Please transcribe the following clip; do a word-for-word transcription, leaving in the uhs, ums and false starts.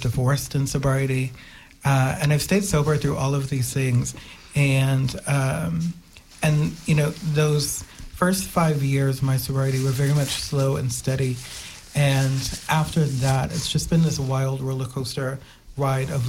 divorced in sobriety. Uh, and I've stayed sober through all of these things. And, um, and you know, those first five years of my sobriety were very much slow and steady. And after that, it's just been this wild roller coaster ride of